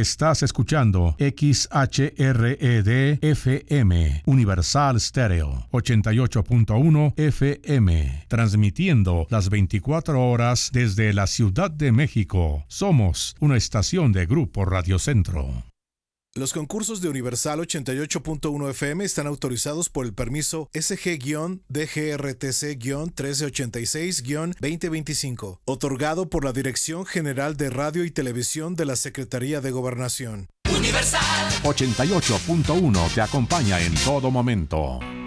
Estás escuchando XHRED-FM, Universal Stereo, 88.1 FM, transmitiendo las 24 horas desde la Ciudad de México. Somos una estación de Grupo Radio Centro. Los concursos de Universal 88.1 FM están autorizados por el permiso SG-DGRTC-1386-2025, otorgado por la Dirección General de Radio y Televisión de la Secretaría de Gobernación. Universal 88.1 te acompaña en todo momento.